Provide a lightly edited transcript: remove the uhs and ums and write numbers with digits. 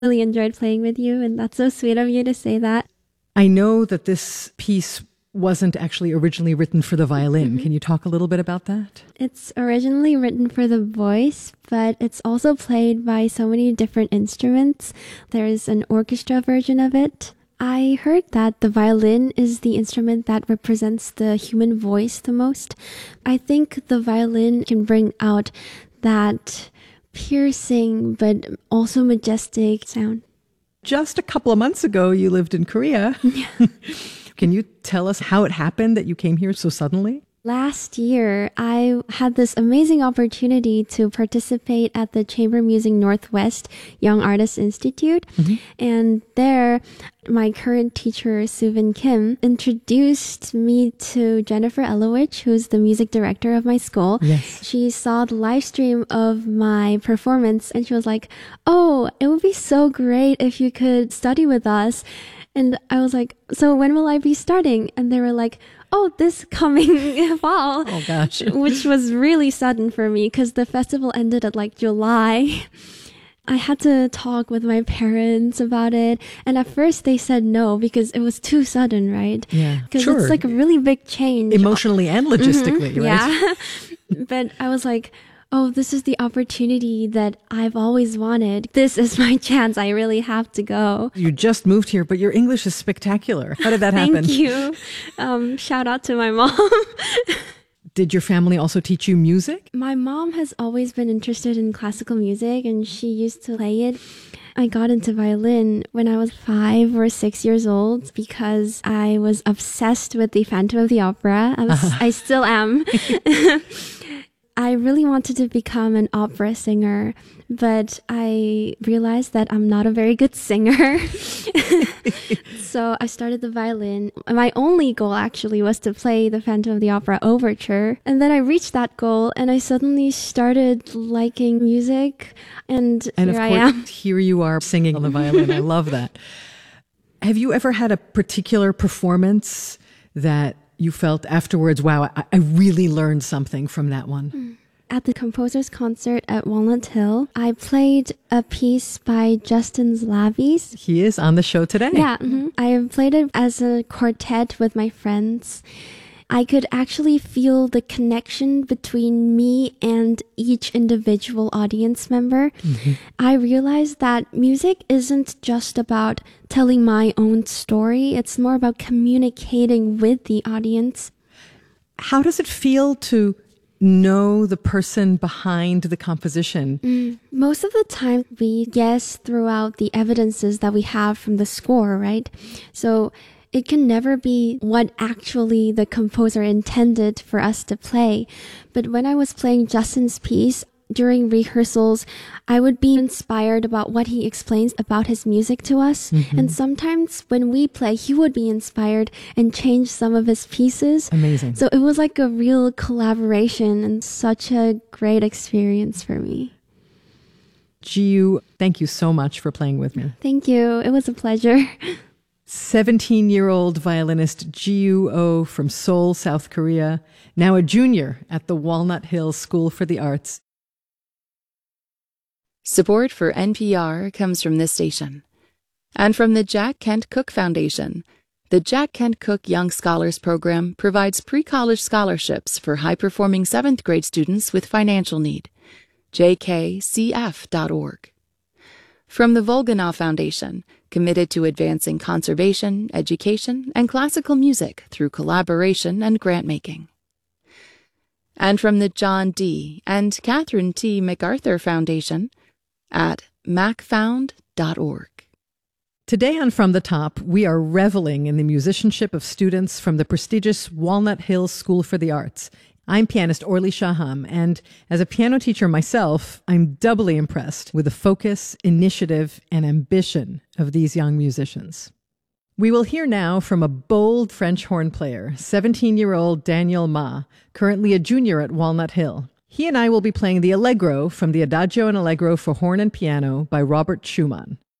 Really enjoyed playing with you, and that's so sweet of you to say that. I know that this piece wasn't actually originally written for the violin. Can you talk a little bit about that? It's originally written for the voice, but it's also played by so many different instruments. There's an orchestra version of it. I heard that the violin is the instrument that represents the human voice the most. I think the violin can bring out that piercing but also majestic sound. Just a couple of months ago, you lived in Korea. Can you tell us how it happened that you came here so suddenly? Last year, I had this amazing opportunity to participate at the Chamber Music Northwest Young Artists Institute. And there, my current teacher, Suvin Kim, introduced me to Jennifer Elowich, who's the music director of my school. Yes. She saw the live stream of my performance and she was like, "Oh, it would be so great if you could study with us." And I was like, "So when will I be starting?" And they were like, "Oh, this coming fall." Oh, gosh. Which was really sudden for me because the festival ended at like July. I had to talk with my parents about it. And at first they said no because it was too sudden, right? Yeah, Because sure. it's like a really big change. Emotionally and logistically, right? Yeah. But I was like, oh, this is the opportunity that I've always wanted. This is my chance. I really have to go. You just moved here, but your English is spectacular. How did that happen? Thank you. Shout out to my mom. Did your family also teach you music? My mom has always been interested in classical music and she used to play it. I got into violin when I was 5 or 6 years old because I was obsessed with the Phantom of the Opera. I still am. I really wanted to become an opera singer, but I realized that I'm not a very good singer. So I started the violin. My only goal actually was to play the Phantom of the Opera overture. And then I reached that goal and I suddenly started liking music. And And here of I course, am. here you are singing on the violin. I love that. Have you ever had a particular performance that you felt afterwards, wow, I really learned something from that one? At the composer's concert at Walnut Hill, I played a piece by Justin Slavies. He is on the show today. Yeah, I played it as a quartet with my friends. I could actually feel the connection between me and each individual audience member. I realized that music isn't just about telling my own story. It's more about communicating with the audience. How does it feel to know the person behind the composition? Most of the time, we guess throughout the evidences that we have from the score, right? So it can never be what actually the composer intended for us to play. But when I was playing Justin's piece, during rehearsals, I would be inspired about what he explains about his music to us. And sometimes when we play, he would be inspired and change some of his pieces. Amazing. So it was like a real collaboration and such a great experience for me. Jiu, thank you so much for playing with me. Thank you. It was a pleasure. 17-year-old violinist Jiu Oh from Seoul, South Korea, now a junior at the Walnut Hill School for the Arts. Support for NPR comes from this station and from the Jack Kent Cooke Foundation. The Jack Kent Cooke Young Scholars Program provides pre-college scholarships for high-performing 7th grade students with financial need. jkcf.org. From the Volganov Foundation, committed to advancing conservation, education, and classical music through collaboration and grant-making. And from the John D. and Catherine T. MacArthur Foundation at macfound.org. Today on From the Top, we are reveling in the musicianship of students from the prestigious Walnut Hill School for the Arts. I'm pianist Orly Shaham, and as a piano teacher myself, I'm doubly impressed with the focus, initiative, and ambition of these young musicians. We will hear now from a bold French horn player, 17-year-old Daniel Ma, currently a junior at Walnut Hill. He and I will be playing the Allegro from the Adagio and Allegro for horn and piano by Robert Schumann.